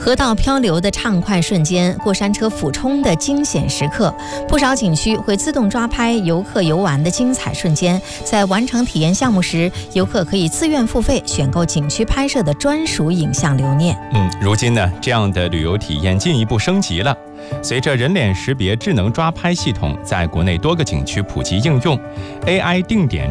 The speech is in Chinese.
河道漂流的畅快瞬间，过山车俯冲的惊险时刻，不少景区会自动抓拍游客游玩的精彩瞬间。在完成体验项目时，游客可以自愿付费选购景区拍摄的专属影像留念。 如今呢，这样的旅游体验进一步升级了。随着人脸识别智能抓拍系统在国内多个景区普及应用，AI 定点